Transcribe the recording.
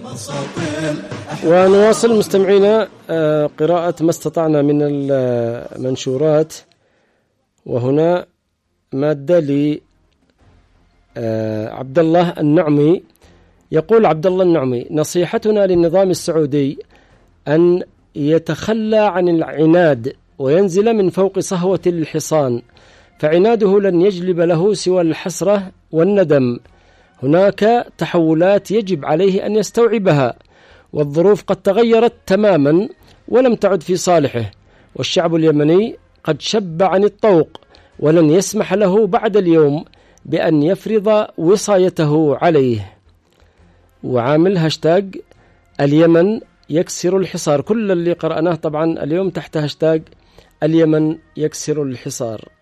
ونواصل مستمعينا قراءة ما استطعنا من المنشورات. وهنا مادة لعبد الله النعمي. يقول عبد الله النعمي: نصيحتنا للنظام السعودي أن يتخلى عن العناد وينزل من فوق صهوة الحصان، فعناده لن يجلب له سوى الحسرة والندم. هناك تحولات يجب عليه أن يستوعبها، والظروف قد تغيرت تماما ولم تعد في صالحه، والشعب اليمني قد شب عن الطوق، ولن يسمح له بعد اليوم بأن يفرض وصايته عليه. وعامل هاشتاج اليمن يكسر الحصار. كل اللي قرأناه طبعا اليوم تحت هاشتاج اليمن يكسر الحصار.